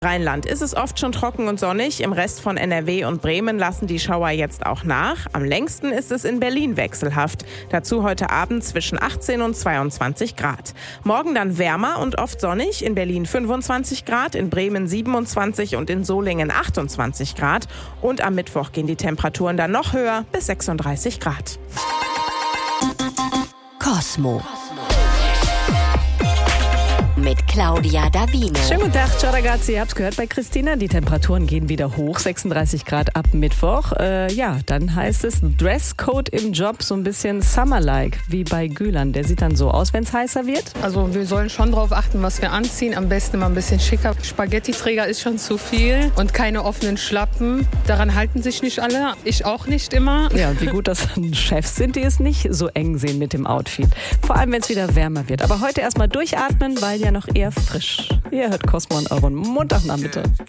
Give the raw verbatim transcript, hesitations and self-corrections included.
Rheinland ist es oft schon trocken und sonnig. Im Rest von N R W und Bremen lassen die Schauer jetzt auch nach. Am längsten ist es in Berlin wechselhaft. Dazu heute Abend zwischen achtzehn und zweiundzwanzig Grad. Morgen dann wärmer und oft sonnig. In Berlin fünfundzwanzig Grad, in Bremen siebenundzwanzig und in Solingen achtundzwanzig Grad. Und am Mittwoch gehen die Temperaturen dann noch höher bis sechsunddreißig Grad. Cosmo. Mit Claudia Davino. Schönen guten Tag, ciao ragazzi. Ihr habt's gehört bei Christina. Die Temperaturen gehen wieder hoch, sechsunddreißig Grad ab Mittwoch. Äh, ja, dann heißt es Dresscode im Job, so ein bisschen Summer-like, wie bei Gülan. Der sieht dann so aus, wenn es heißer wird. Also wir sollen schon drauf achten, was wir anziehen. Am besten immer ein bisschen schicker. Spaghetti-Träger ist schon zu viel und keine offenen Schlappen. Daran halten sich nicht alle. Ich auch nicht immer. Ja, und wie gut, dass Chefs sind, die es nicht so eng sehen mit dem Outfit. Vor allem, wenn es wieder wärmer wird. Aber heute erstmal durchatmen, weil ja noch eher frisch. Ihr hört Cosmo an euren Montagnachmittag.